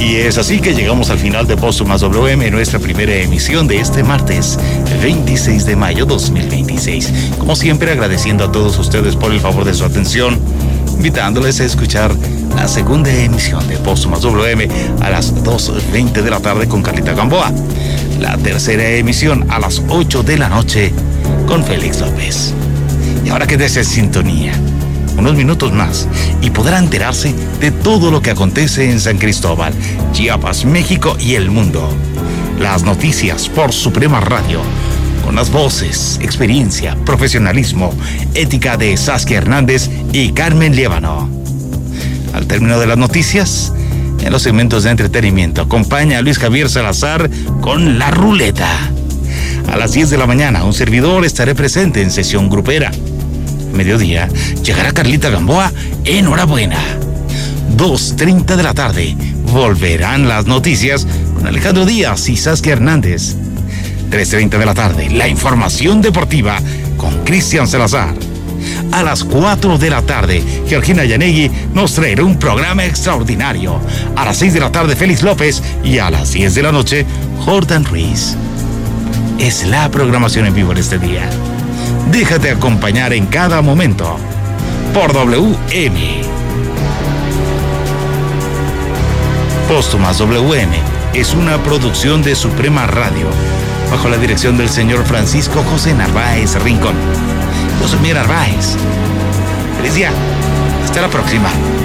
Y es así que llegamos al final de Póstumas WM, nuestra primera emisión de este martes 26 de mayo 2026. Como siempre, agradeciendo a todos ustedes por el favor de su atención, invitándoles a escuchar la segunda emisión de Póstumas WM a las 2:20 de la tarde con Carlita Gamboa. La tercera emisión a las 8 de la noche con Félix López. Y ahora quédese en sintonía unos minutos más y podrá enterarse de todo lo que acontece en San Cristóbal, Chiapas, México y el mundo. Las noticias por Suprema Radio, con las voces, experiencia, profesionalismo, ética de Saskia Hernández y Carmen Liévano. Al término de las noticias, en los segmentos de entretenimiento, acompaña a Luis Javier Salazar con La Ruleta. A las 10 de la mañana, un servidor estaré presente en sesión grupera. Mediodía, llegará Carlita Gamboa, enhorabuena. 2:30 de la tarde, volverán las noticias con Alejandro Díaz y Saskia Hernández. 3:30 de la tarde, la información deportiva con Cristian Salazar. A las 4 de la tarde, Georgina Yanegui nos traerá un programa extraordinario. A las 6 de la tarde, Félix López, y a las 10 de la noche, Jordan Ruiz. Es la programación en vivo en este día. Déjate acompañar en cada momento por WM. Póstumas WM es una producción de Suprema Radio, bajo la dirección del señor Francisco José Narváez Rincón. Yo soy Miguel Narváez. Feliz día. Hasta la próxima.